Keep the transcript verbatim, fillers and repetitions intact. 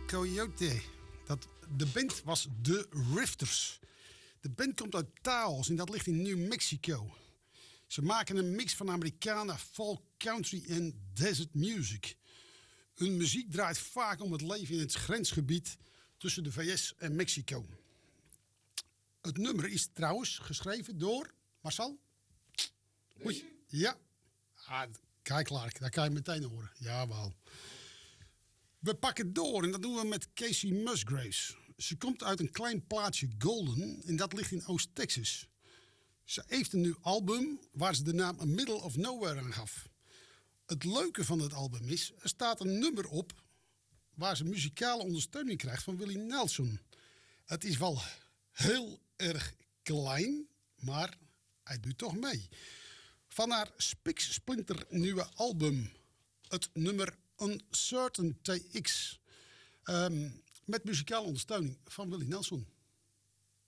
Coyote. Dat, de band was The Rifters. De band komt uit Taos en dat ligt in New Mexico. Ze maken een mix van Americana, folk, country en desert music. Hun muziek draait vaak om het leven in het grensgebied tussen de V S en Mexico. Het nummer is trouwens geschreven door Marcel. Oei, ja. Ah, kijk, Clark, daar kan je meteen horen. Jawel. We pakken door en dat doen we met Casey Musgraves. Ze komt uit een klein plaatsje Golden en dat ligt in Oost-Texas. Ze heeft een nieuw album waar ze de naam A Middle of Nowhere aan gaf. Het leuke van het album is, er staat een nummer op waar ze muzikale ondersteuning krijgt van Willie Nelson. Het is wel heel erg klein, maar hij doet toch mee. Van haar spiksplinter nieuwe album, het nummer Uncertain T X. Um, met muzikale ondersteuning van Willie Nelson.